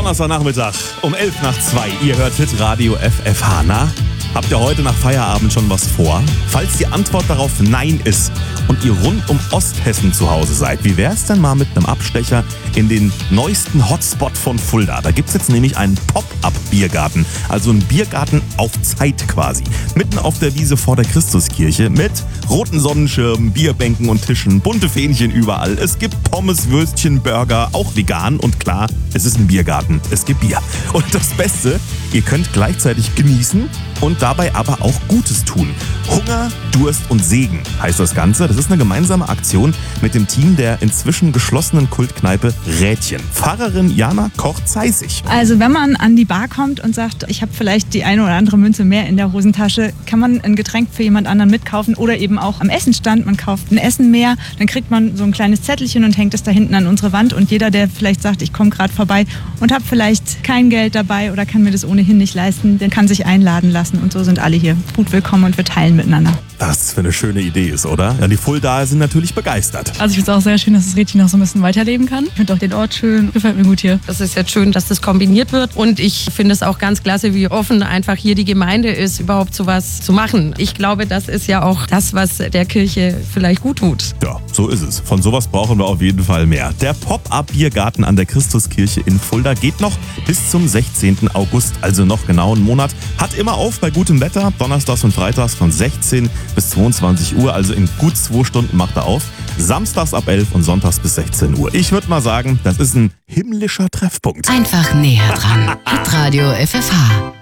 Donnerstagnachmittag um 11:02. Ihr hört Hitradio FFH. Na, habt ihr heute nach Feierabend schon was vor? Falls die Antwort darauf Nein ist und ihr rund um Osthessen zu Hause seid, wie wär's denn mal mit einem Abstecher in den neuesten Hotspot von Fulda? Da gibt's jetzt nämlich einen Pop-Up-Biergarten, also einen Biergarten auf Zeit quasi. Mitten auf der Wiese vor der Christuskirche mit roten Sonnenschirmen, Bierbänken und Tischen, bunte Fähnchen überall. Es gibt Pommes, Würstchen, Burger, auch vegan und klar, es ist ein Biergarten, es gibt Bier. Und das Beste, ihr könnt gleichzeitig genießen und dabei aber auch Gutes tun. Hunger, Durst und Segen heißt das Ganze. Das ist eine gemeinsame Aktion mit dem Team der inzwischen geschlossenen Kultkneipe Rädchen. Pfarrerin Jana Koch-Zeissig. Also wenn man an die Bar kommt und sagt, ich habe vielleicht die eine oder andere Münze mehr in der Hosentasche, kann man ein Getränk für jemand anderen mitkaufen oder eben auch am Essenstand. Man kauft ein Essen mehr, dann kriegt man so ein kleines Zettelchen und hängt es da hinten an unsere Wand. Und jeder, der vielleicht sagt, ich komme gerade vorbei und habe vielleicht kein Geld dabei oder kann mir das ohnehin nicht leisten, der kann sich einladen lassen. Und so sind alle hier gut willkommen und wir teilen miteinander. Das für eine schöne Idee ist, oder? Ja, die Fuldaer sind natürlich begeistert. Also ich finde es auch sehr schön, dass das Rädchen noch so ein bisschen weiterleben kann. Ich finde auch den Ort schön, gefällt mir gut hier. Es ist jetzt schön, dass das kombiniert wird und ich finde es auch ganz klasse, wie offen einfach hier die Gemeinde ist, überhaupt sowas zu machen. Ich glaube, das ist ja auch das, was der Kirche vielleicht gut tut. Ja, so ist es. Von sowas brauchen wir auf jeden Fall mehr. Der Pop-Up-Biergarten an der Christuskirche in Fulda geht noch bis zum 16. August, also noch genau einen Monat. Hat immer auf bei gutem Wetter, donnerstags und freitags von 16 bis 22 Uhr, also in gut 2 Stunden macht er auf. Samstags ab 11 und sonntags bis 16 Uhr. Ich würde mal sagen, das ist ein himmlischer Treffpunkt. Einfach näher dran. Hitradio FFH.